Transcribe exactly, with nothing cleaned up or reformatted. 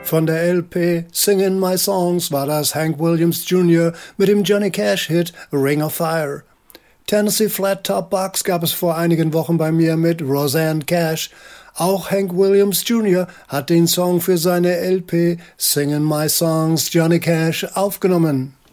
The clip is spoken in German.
Von der L P Singin' My Songs war das Hank Williams Junior mit dem Johnny Cash-Hit Ring of Fire. Tennessee Flat Top Box gab es vor einigen Wochen bei mir mit Roseanne Cash. Auch Hank Williams Junior hat den Song für seine L P Singin' My Songs Johnny Cash aufgenommen.